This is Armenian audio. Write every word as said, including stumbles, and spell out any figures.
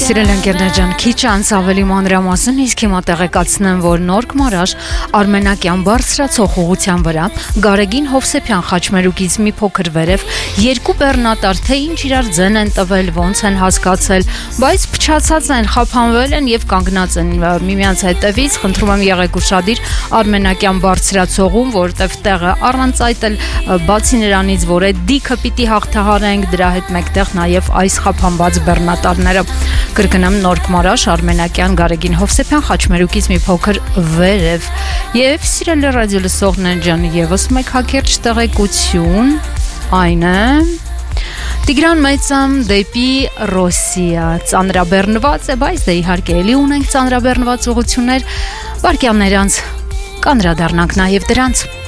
Սիրել ընկերներ ջան, քիչ անց ավելի մանրամասն իսկ հիմա տեղեկացնեմ, որ նոր Գմարաշ Արմենակյան բարձրացող ուղղության վրա Գարեգին Հովսեփյան խաչմերուկից մի փոքր վերև երկու բեռնատար թե ինչ իրար ձեն են տվել, ոնց են հասկացել, բայց փչացած են, խափանվել են եւ կանգնած են միմյանց հետևից, խնդրում եմ եղեք ուշադիր Արմենակյան բարձրացողում, որտեվ տեղը առանց այդ էլ բացի նրանից, որ այդ դիքը պիտի հաղթահարենք, դրա հետ մեկտեղ նաեւ այս խափանված բեռնատարները Կրկնեմ նոր Գմարաշ Արմենակյան Գարեգին Հովսեփյան խաչմերուկից մի փոքր վերև եւ սիրելի ռադիոլսողներ ջան եւս մեկ հակերճ տեղեկություն այն է Տիգրան Մեծամ դեպի Ռոսիա ծանրաբեռնված է բայց դե իհարկե էլի ունենք ծանրաբեռնված ուղղություններ վարկյաններ անց կանդրադառնանք նաեւ դրանց